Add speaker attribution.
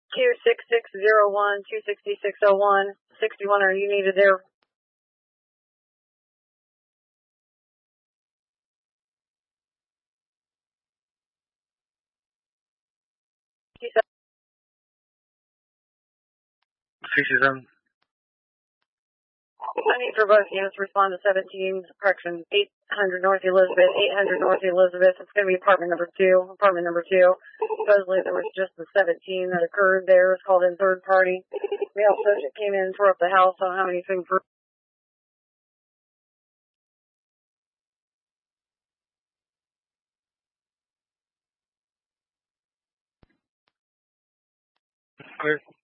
Speaker 1: 26601, 26601, 61, are you needed there? I need for both units to respond to 17, correction, 800 North Elizabeth, 800 North Elizabeth. It's going to be apartment number 2. Supposedly there was just the 17 that occurred there. It's called in third party. Male subject came in and tore up the house. I don't have anything for. Clear.